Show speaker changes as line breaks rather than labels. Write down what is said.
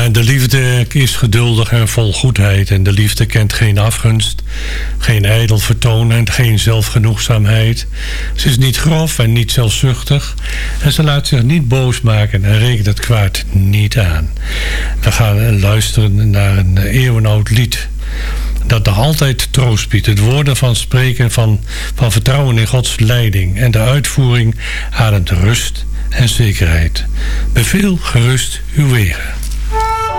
En de liefde is geduldig en vol goedheid. En de liefde kent geen afgunst, geen ijdel vertoon en geen zelfgenoegzaamheid. Ze is niet grof en niet zelfzuchtig. En ze laat zich niet boos maken en rekent het kwaad niet aan. We gaan luisteren naar een eeuwenoud lied dat nog altijd troost biedt. Het woorden van spreken van vertrouwen in Gods leiding. En de uitvoering ademt rust en zekerheid. Beveel gerust uw wegen.